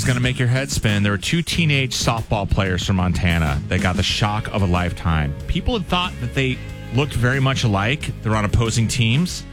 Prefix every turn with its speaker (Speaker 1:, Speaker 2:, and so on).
Speaker 1: is going to make your head spin. There were two teenage softball players from Montana that got the shock of a lifetime. People had thought that they looked very much alike. They're on opposing teams.